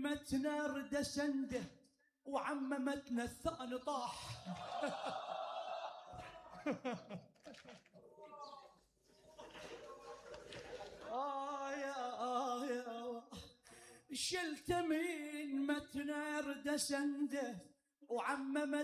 متنا رد سنده وعممتنا الثاني طاح. يا شلت من متنا رد سنده وعممت